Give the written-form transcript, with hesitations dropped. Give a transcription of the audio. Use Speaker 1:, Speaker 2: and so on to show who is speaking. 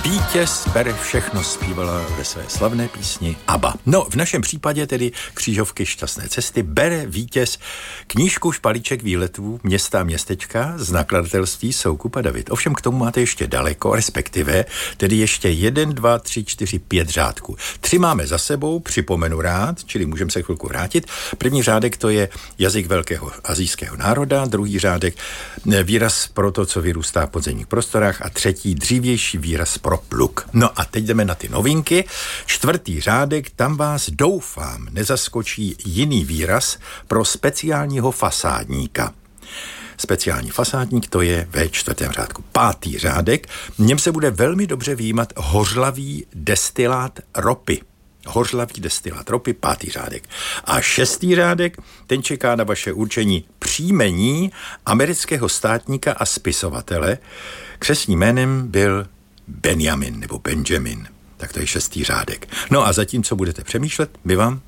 Speaker 1: Vítěz bere všechno zpívala ve své slavné písni ABBA. No, v našem případě tedy křížovky Šťastné cesty bere vítěz knížku Špalíček výletů města a městečka z nakladatelství Soukup a David. Ovšem k tomu máte ještě daleko, respektive tedy ještě 1, 2, 3, 4, 5 řádků. 3 máme za sebou, připomenu rád, čili můžeme se chvilku vrátit. První řádek to je jazyk velkého asijského národa, druhý řádek výraz pro to, co vyrůstá v podzemních prostorách a třetí dřívější výraz pro pluk. No a teď jdeme na ty novinky. 4. řádek, tam vás doufám nezaskočí jiný výraz pro speciálního fasádníka. Speciální fasádník to je ve 4. řádku. 5. řádek, v něm se bude velmi dobře vyjímat hořlavý destilát ropy. Hořlavý destilát ropy, 5. řádek. A 6. řádek, ten čeká na vaše určení příjmení amerického státníka a spisovatele. Křestním jménem byl Benjamin nebo Benjamin. Tak to je 6. řádek. No a zatímco budete přemýšlet, my vám